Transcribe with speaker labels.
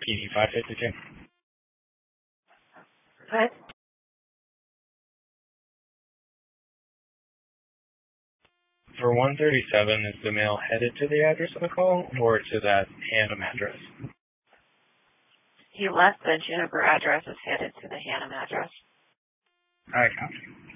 Speaker 1: PD 552.
Speaker 2: What?
Speaker 1: For 137, is the mail headed to the address of the call or to that Hannum address?
Speaker 2: He left the Juniper address. It's headed to the Hannum address.
Speaker 1: I copy.